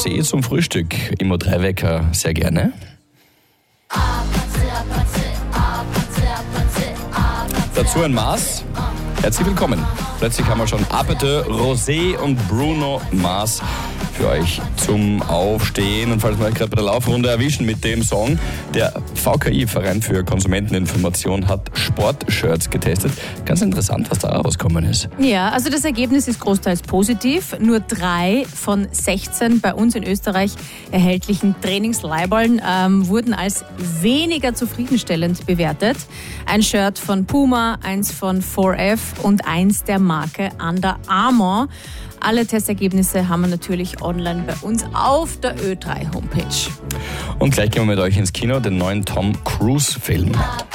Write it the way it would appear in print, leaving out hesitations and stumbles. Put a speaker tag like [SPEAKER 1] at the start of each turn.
[SPEAKER 1] Rosé zum Frühstück im O3-Wecker sehr gerne? Dazu ein Mars. Herzlich willkommen. Plötzlich haben wir schon Apete, Rosé und Bruno Mars für euch zum Aufstehen. Und falls wir euch gerade bei der Laufrunde erwischen mit dem Song, der VKI, Verein für Konsumenteninformation, hat Sportshirts getestet. Ganz interessant, was da rausgekommen ist.
[SPEAKER 2] Ja, also das Ergebnis ist großteils positiv. Nur 3 von 16 bei uns in Österreich erhältlichen Trainingsleiberln wurden als weniger zufriedenstellend bewertet. Ein Shirt von Puma, eins von 4F und eins der Marke Under Armour. Alle Testergebnisse haben wir natürlich online bei uns auf der Ö3 Homepage.
[SPEAKER 1] Und gleich gehen wir mit euch ins Kino, den neuen Tom Cruise Film.